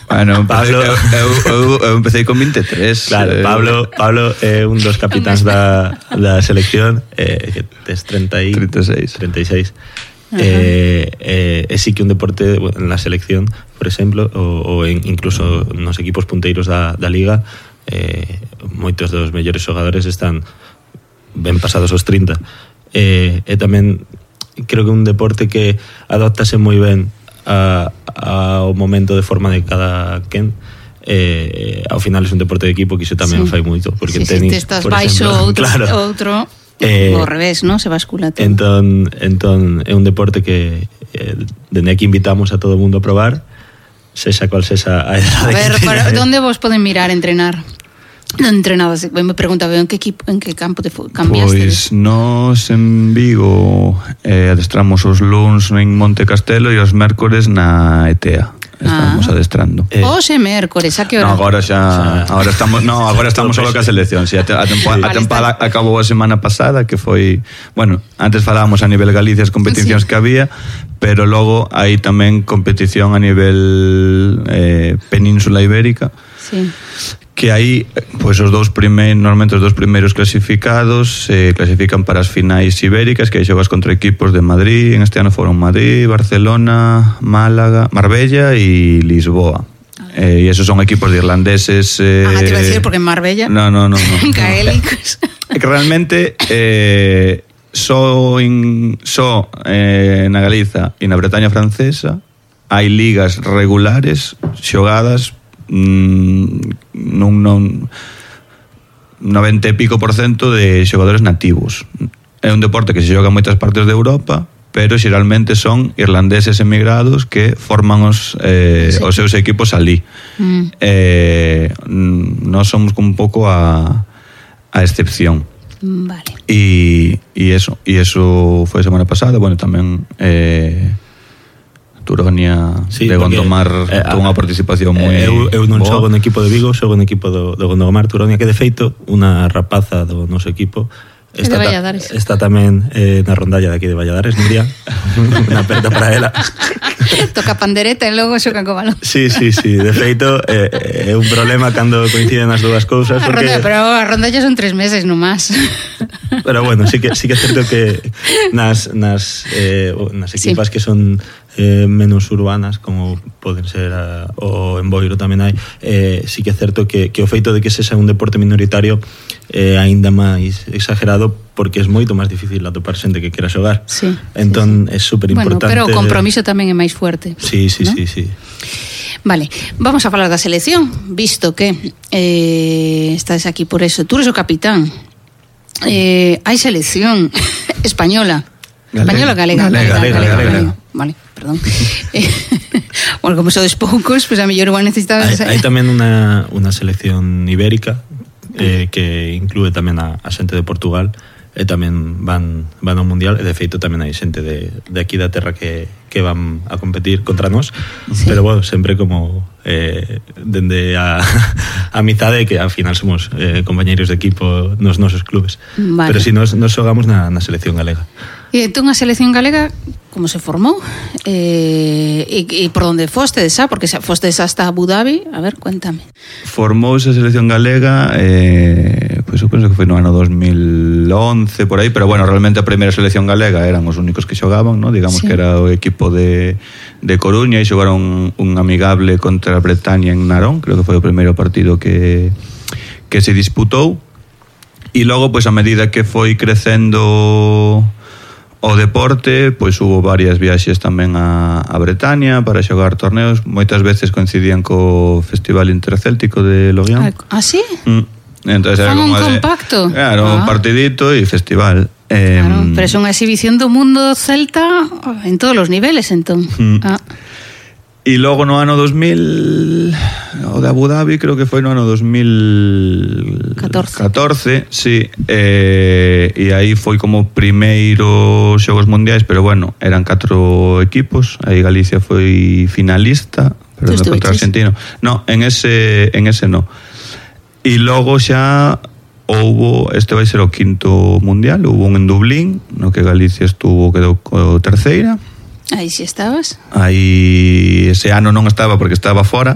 Bueno, Pablo... eu empecé con 23. Claro, Pablo é un dos capitáns da selección, que tes 36. Sí que un deporte en la selección, por exemplo, ou incluso nos equipos punteiros da liga, moitos dos mellores xogadores están ben pasados os 30. E tamén creo que un deporte que adaptase moi ben ao momento de forma de cada quen. Ao final é un deporte de equipo, que iso tamén fai moito, porque tenis, te estás por baixo exemplo, outro ao revés, ¿no? Se bascula todo. Entón é un deporte que dende aquí invitamos a todo o mundo a probar, sexa cual sexa a edade. A ver, onde vos poden mirar entrenar? Entrenabas, me preguntaba en que campo te cambiaste? Pois nós en Vigo adestramos os luns en Monte Castelo e os mércores na ETEA. Estamos adestrando. Hoxe mércores, a que hora? No, agora estamos solo ca selección. Si, a tempada acabou a semana pasada, que foi, bueno, antes falábamos a nivel Galicia as competicións que había, pero logo hai tamén competición a nivel Península Ibérica. Sí. Que aí, pois normalmente os dous primeiros clasificados clasifican para as finais ibéricas, que aí xogas contra equipos de Madrid. En este ano foron Madrid, Barcelona, Málaga, Marbella e Lisboa. E esos son equipos de irlandeses. Te iba a decir, porque en Marbella. No. Gaélicos. É que realmente só na Galiza e na Bretaña francesa hai ligas regulares xogadas nun 90 e pico % de xogadores nativos. É un deporte que se xoga en moitas partes de Europa, pero xeralmente son irlandeses emigrados que forman os seus equipos alí. Nós somos como un pouco a excepción. Vale. E eso foi a semana pasada. Bueno, tamén Turonia de Gondomar tuvo unha participación moi eu non xogo no equipo de Vigo, xogo no equipo do Gondomar. Turonia, que de feito unha rapaza do noso equipo está tamén na rondalla de aquí de Valladares, Nuria. Unha aperta para ela. Toca pandereta e logo xoca co balón. Sí, de feito é un problema cando coinciden as dúas cousas, porque... Pero a rondalla son 3 meses no más. Pero bueno, sí que é certo que nas equipas que son menos urbanas, como poden ser o en Boiro tamén hai, sí que é certo que o feito de que sexa un deporte minoritario é aínda máis exagerado, porque é moito máis difícil atopar xente que quera xogar. Entón é super importante. Bueno, pero o compromiso tamén é máis fuerte. Sí. Vale, vamos a falar da selección, visto que estás aquí por eso. Tú eres o capitán. Hai selección española. Galega. Vale, perdón. Bueno, como sodes poucos, pues a mellor igual necesitabas... Hai tamén unha selección ibérica que inclúe tamén a xente de Portugal, e tamén van ao Mundial, e de feito tamén hai xente de aquí da terra que van a competir contra nós, pero bueno, sempre como dende a amizade, que ao final somos compañeiros de equipo nos nosos clubes. Pero si nos xogamos na selección galega. E entón a selección galega como se formou? E por onde fostedes, porque fostedes hasta Abu Dhabi? A ver, cuéntame. Formouse a selección galega, pois eu penso que foi no ano 2011, por aí, pero bueno, realmente a primeira selección galega eran os únicos que xogaban, ¿no? Digamos que era o equipo de Coruña, e xogaron un amigable contra a Bretaña en Narón, creo que foi o primeiro partido que se disputou. E logo, pois a medida que foi crecendo o deporte, pois hubo varias viaxes tamén a Bretaña para xogar torneos, moitas veces coincidían co Festival Intercéltico de Loguión. Ah, sí? Entonces era como un compacto. Claro, un partidito e festival. Claro, pero é unha exhibición do mundo celta en todos os niveles, entón. E logo no ano 2000, o de Abu Dhabi, creo que foi no ano 2014, sí, e aí foi como primeiros xogos mundiais, pero bueno, eran 4 equipos, aí Galicia foi finalista, pero contra Argentino. No, en ese no. E logo xa houbo, este vai ser o 5º mundial, houbo un en Dublín, no que Galicia quedou co terceira. Aí si estabas? Aí ese ano non estaba porque estaba fora,